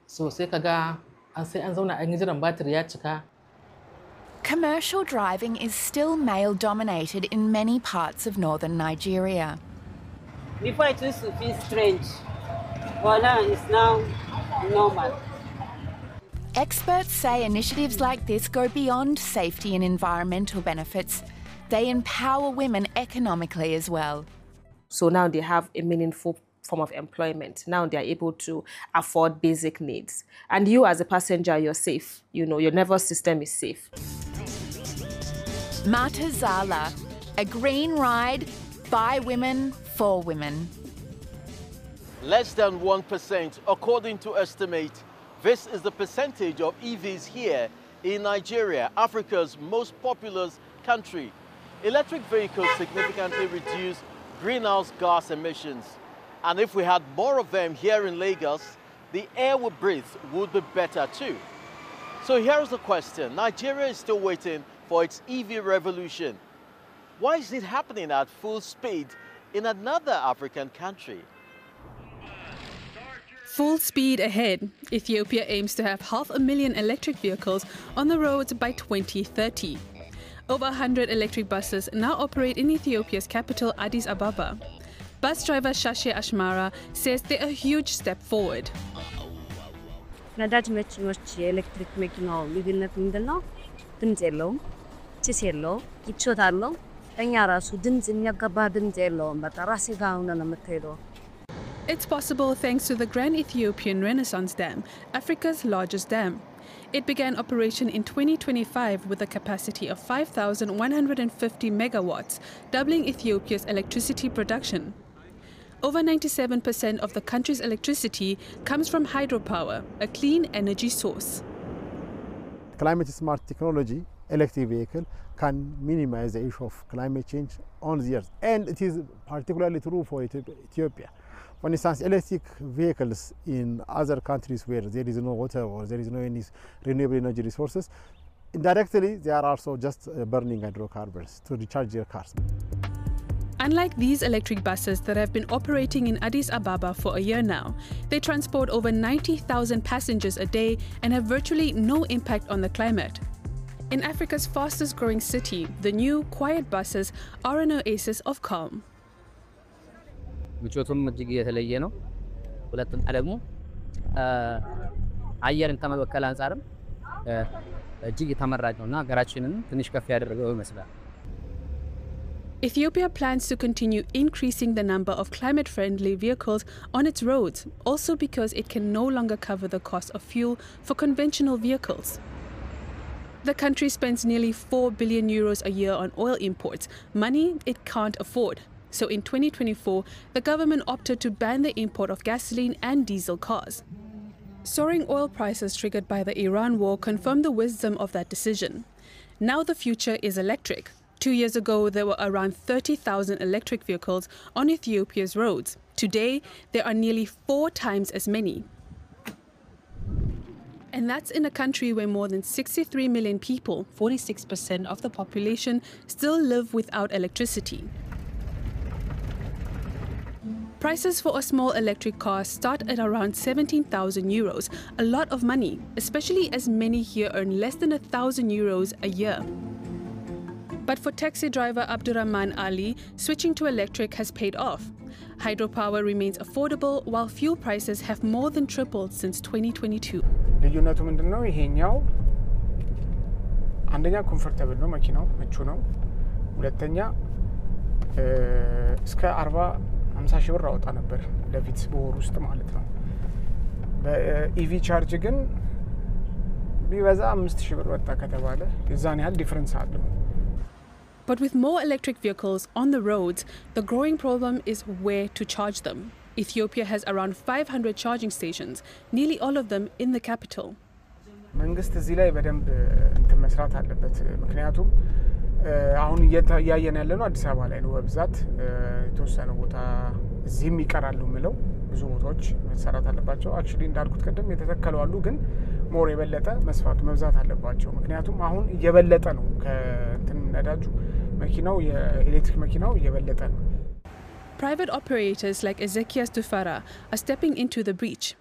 So sai kaga sai an zauna an yi jiran batir ya cika. Commercial driving is still male-dominated in many parts of northern Nigeria. Before it used to feel strange, but now it's now normal. Experts say initiatives like this go beyond safety and environmental benefits. They empower women economically as well. So now they have a meaningful form of employment. Now they're able to afford basic needs. And you as a passenger, you're safe. You know, your nervous system is safe. Mata Zala, a green ride by women for women. Less than 1%, according to estimate. This is the percentage of EVs here in Nigeria, Africa's most populous country. Electric vehicles significantly reduce greenhouse gas emissions. And if we had more of them here in Lagos, the air we breathe would be better too. So here's the question. Nigeria is still waiting for its EV revolution. Why is it happening at full speed in another African country? Full speed ahead, Ethiopia aims to have 500,000 electric vehicles on the roads by 2030. Over 100 electric buses now operate in Ethiopia's capital, Addis Ababa. Bus driver Shashe Ashmara says they're a huge step forward. ነዳጅ መኪኖች የኤሌክትሪክ መኪናው ልዩነት ምንድነው? ድምጽ የለውም፣ ጭስ የለውም፣ ይቾት አለው። እኛ ራሱ ድምጽ የሚያጋባ ድምጽ የለውም። በቃ ራሴ ጋር ሆነ ነው የምትሄደው። It's possible thanks to the Grand Ethiopian Renaissance Dam, Africa's largest dam. It began operation in 2025 with a capacity of 5,150 megawatts, doubling Ethiopia's electricity production. Over 97% of the country's electricity comes from hydropower, a clean energy source. Climate smart technology, electric vehicle, can minimize the issue of climate change on the earth. And it is particularly true for Ethiopia. For instance, electric vehicles in other countries where there is no water or there is no any renewable energy resources, indirectly they are also just burning hydrocarbons to recharge their cars. Unlike these electric buses that have been operating in Addis Ababa for a year now, they transport over 90,000 passengers a day and have virtually no impact on the climate. In Africa's fastest growing city, the new quiet buses are an oasis of calm. ምቾቱም እጅግ የተለየ ነው። ሁለቱም ደግሞ አየርን ከመበከል አንፃርም እጅግ የተመራጭ ነውና ሀገራችንን ትንሽ ከፍ ያደረገው ይመስላል። Ethiopia plans to continue increasing the number of climate-friendly vehicles on its roads, also because it can no longer cover the cost of fuel for conventional vehicles. The country spends nearly 4 billion euros a year on oil imports, money it can't afford. So in 2024, the government opted to ban the import of gasoline and diesel cars. Soaring oil prices triggered by the Iran war confirmed the wisdom of that decision. Now the future is electric. 2 years ago, there were around 30,000 electric vehicles on Ethiopia's roads. Today, there are nearly 4 times as many. And that's in a country where more than 63 million people, 46% of the population, still live without electricity. Prices for a small electric car start at around 17,000 euros, a lot of money, especially as many here earn less than 1,000 euros a year. But for taxi driver Abdurrahman Ali, switching to electric has paid off. Hydropower remains affordable, while fuel prices have more than tripled since 2022. ልዩነቱ ምንድነው? ይሄኛው አንደኛ ኮምፎርታብል ነው፣ መኪናው ምቹ ነው። ሁለተኛ እስከ 40-50 ሺህ ብር አወጣ ነበር ለፊት በወር ውስጥ ማለት ነው። በኢቪ ቻርጅ ግን ቢበዛ 5000 ብር ወጣ ከተባለ የዛን ያህል ዲፈረንስ አለው። But with more electric vehicles on the roads, the growing problem is where to charge them. Ethiopia has around 500 charging stations, nearly all of them in the capital. መንግስት እዚህ ላይ በደንብ መስራት አለበት። ምክንያቱም አሁን ያየን ያለነው አዲስ አበባ ላይ ነው በብዛት የተወሰነ ቦታ እዚህም ይቀራሉ ምለው ብዙ ቦታዎች መሰራት አለባቸው። አክቹሊ እንዳልኩት ቀደም የተተከለው አሉ ግን ሞር የበለጠ መስፋቱ መብዛት አለባቸው። ምክንያቱም አሁን እየበለጠ ነው ከእንትን ነዳጁ መኪናው የኤሌክትሪክ መኪናው እየበለጠ ነው። Private operators like Ezekias Dufara are stepping into the breach.